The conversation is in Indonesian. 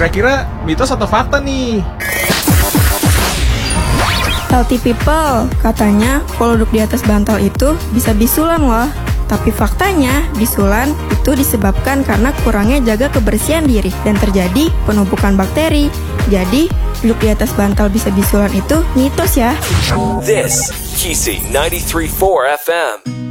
Kira-kira mitos atau fakta nih? Healthy people, katanya kalau duduk di atas bantal itu bisa bisulan loh. Tapi faktanya, bisulan itu disebabkan karena kurangnya jaga kebersihan diri dan terjadi penumpukan bakteri. Jadi, duduk di atas bantal bisa bisulan itu mitos ya. This, Kisi 93.4 FM.